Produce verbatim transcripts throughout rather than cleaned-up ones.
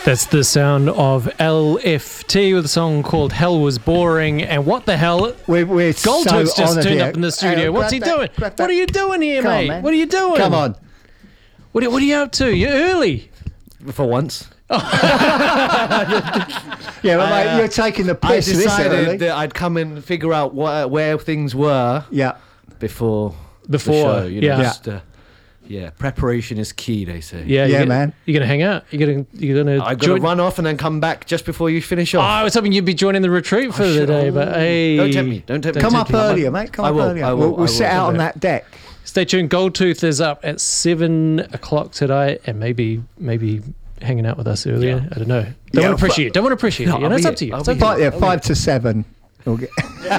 That's the sound of L F T with a song called Hell Was Boring. And what the hell? We're, we're Goldtooth's so just turned here. up in the studio. Uh, What's he that, doing? that. What are you doing here, Come mate? on, What are you doing? Come on. What are, what are you up to? You're early. For once. Yeah, but I, mate, uh, you're taking the I piss this early. decided that I'd come and figure out what, where things were Yeah. before, Before, the show. You know, yeah. just, uh, yeah, preparation is key, they say. Yeah, Yeah, you're gonna, man. You're going to hang out? You're going to you're gonna I've got join? to run off and then come back just before you finish Oh, off. I was hoping you'd be joining the retreat for the should- day, but hey. Don't tempt me. Don't tempt me. Come Don't up tempt me. earlier, mate. Come I up will, earlier. I will, we'll I we'll will. sit out on that deck. Stay tuned. Goldtooth is up at seven o'clock today, and maybe maybe hanging out with us earlier. Yeah. I don't know. Don't Yeah, want to push you. Don't want to push you. No, you know, I'll it's be up to you. here. It's I'll up be to you. Five, yeah, five to seven. We'll get,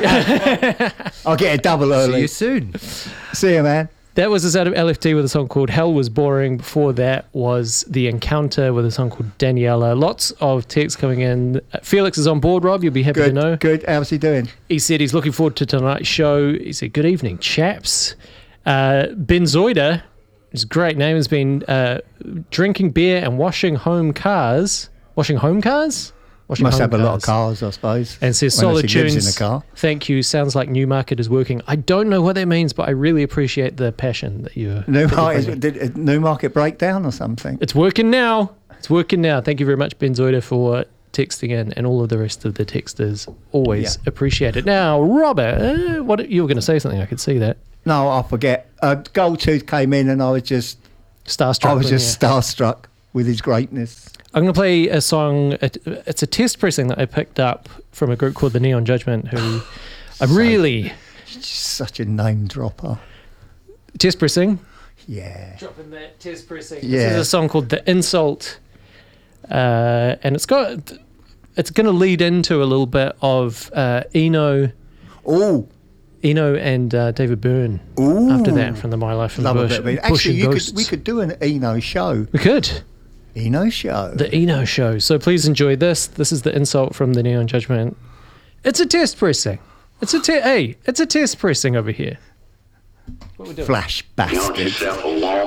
I'll get a double See early. you soon. See you, man. That was the sound of L F T with a song called Hell Was Boring. Before that was The Encounter with a song called Daniela. Lots of texts coming in. Felix is on board, Rob. You'll be happy Good, to know. good. How's he doing? He said he's looking forward to tonight's show. He said, good evening, chaps. Uh, Ben Zoida, his great name, has been uh, drinking beer and washing home cars. Washing home cars? Washing Must home have a lot of cars. cars, I suppose. And says, Unless solid he lives tunes. in a car. Thank you. Sounds like Newmarket is working. I don't know what that means, but I really appreciate the passion that you're. New that you're market, bringing. did a new market breakdown or something? It's working now. It's working now. Thank you very much, Ben Zoida, for texting in, and all of the rest of the texters. Always Yeah. appreciate it. Now, Robert, uh, what you were going to say something? I could see that. No, I forget. Uh, Goldtooth came in, and I was just, Starstruck. I was wasn't just you? starstruck with his greatness. I'm going to play a song. it- It's a test pressing that I picked up from a group called the Neon Judgment, who I'm really Just such a name dropper. test pressing. Yeah. Dropping that test pressing. This Yeah. is a song called The Insult, uh, and it's got. It's going to lead into a little bit of uh, Eno, Oh, Eno and uh, David Byrne. Ooh. After that, from the My Life in the love a Bush, bit of it. Bush Actually, and you Ghosts. could, we could do an Eno show. We could. Eno show. The Eno Show. So please enjoy this. This is The Insult from the Neon Judgment. It's a test pressing. It's a te- hey, it's a test pressing over here. What we doing? Flash bastard.